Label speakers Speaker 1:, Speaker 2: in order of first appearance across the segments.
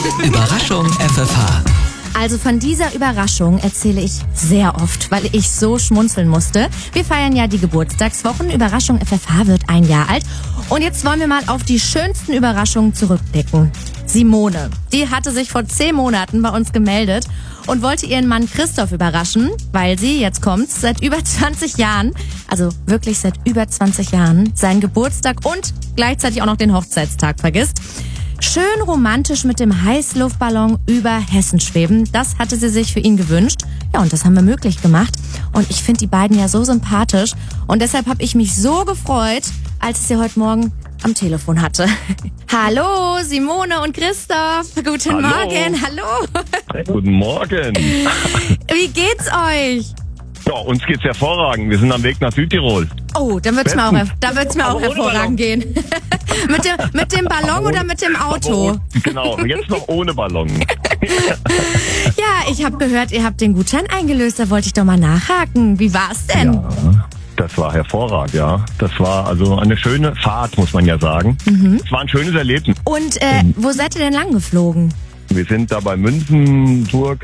Speaker 1: Überraschung FFH.
Speaker 2: Also von dieser Überraschung erzähle ich sehr oft, weil ich so schmunzeln musste. Wir feiern ja die Geburtstagswochen. Überraschung FFH wird 1 Jahr alt. Und jetzt wollen wir mal auf die schönsten Überraschungen zurückblicken. Simone, die hatte sich vor 10 Monaten bei uns gemeldet und wollte ihren Mann Christoph überraschen, weil sie, jetzt kommt's, seit über 20 Jahren, also wirklich seit über 20 Jahren, seinen Geburtstag und gleichzeitig auch noch den Hochzeitstag vergisst. Schön romantisch mit dem Heißluftballon über Hessen schweben. Das hatte sie sich für ihn gewünscht. Ja, und das haben wir möglich gemacht. Und ich finde die beiden ja so sympathisch. Und deshalb habe ich mich so gefreut, als ich sie heute Morgen am Telefon hatte. Hallo, Simone und Christoph. Guten Morgen. Hallo.
Speaker 3: Guten Morgen.
Speaker 2: Wie geht's euch?
Speaker 3: Ja, uns geht's hervorragend. Wir sind am Weg nach Südtirol.
Speaker 2: Oh, da wird's mir auch hervorragend gehen. mit dem Ballon oder mit dem Auto?
Speaker 3: Genau, jetzt noch ohne Ballon.
Speaker 2: Ja, ich habe gehört, ihr habt den Gutschein eingelöst. Da wollte ich doch mal nachhaken. Wie war's denn?
Speaker 3: Ja, das war hervorragend, ja. Das war also eine schöne Fahrt, muss man ja sagen. Es war ein schönes Erlebnis.
Speaker 2: Und wo seid ihr denn lang geflogen?
Speaker 3: Wir sind da bei Münzenberg,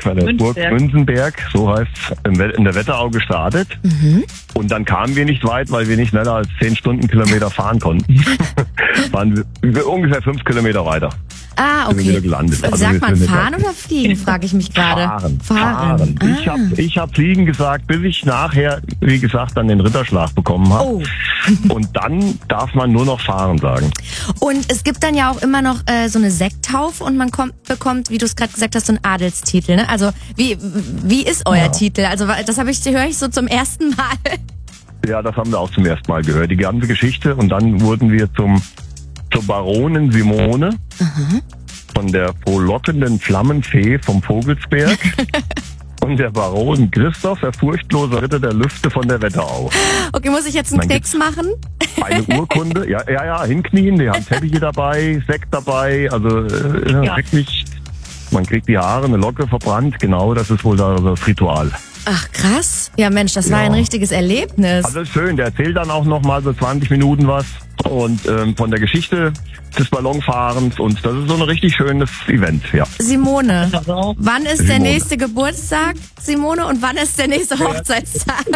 Speaker 3: so heißt es, in der Wetterau gestartet. Und dann kamen wir nicht weit, weil wir nicht schneller als 10 Stundenkilometer fahren konnten. Waren wir ungefähr 5 Kilometer weiter.
Speaker 2: Ah,
Speaker 3: Sind wir
Speaker 2: okay.
Speaker 3: wieder gelandet. Also
Speaker 2: Sagt
Speaker 3: wir
Speaker 2: man
Speaker 3: sind
Speaker 2: fahren oder fliegen, frage ich mich gerade.
Speaker 3: Fahren.
Speaker 2: Ah.
Speaker 3: Ich hab fliegen gesagt, bis ich nachher, wie gesagt, dann den Ritterschlag bekommen habe.
Speaker 2: Oh.
Speaker 3: Und dann darf man nur noch fahren sagen.
Speaker 2: Und es gibt dann ja auch immer noch so eine Sekttaufe und man bekommt, wie du es gerade gesagt hast, so einen Adelstitel. Ne? Also wie ist euer Titel? Also das höre ich so zum ersten Mal.
Speaker 3: Ja, das haben wir auch zum ersten Mal gehört. Die ganze Geschichte. Und dann wurden wir zur Baronin Simone von der frohlockenden Flammenfee vom Vogelsberg und der Baron Christoph, der furchtlose Ritter der Lüfte von der Wetterau.
Speaker 2: Okay, muss ich jetzt einen Knicks machen?
Speaker 3: Eine Urkunde, ja, hinknien, die haben Teppiche dabei, Sekt dabei, also wirklich, man kriegt die Haare, eine Locke verbrannt, genau, das ist wohl das Ritual.
Speaker 2: Ach krass. Ja Mensch, das war ein richtiges Erlebnis.
Speaker 3: Also ist schön, der erzählt dann auch noch mal so 20 Minuten was und von der Geschichte des Ballonfahrens und das ist so ein richtig schönes Event, ja.
Speaker 2: Simone, wann ist der nächste Geburtstag, Simone, und wann ist der nächste Hochzeitstag?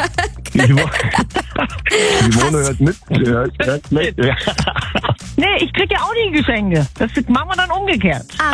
Speaker 3: Simone hört mit. Hört mit. Ja.
Speaker 4: Nee, ich krieg ja auch die Geschenke. Das machen wir dann umgekehrt.
Speaker 2: Ach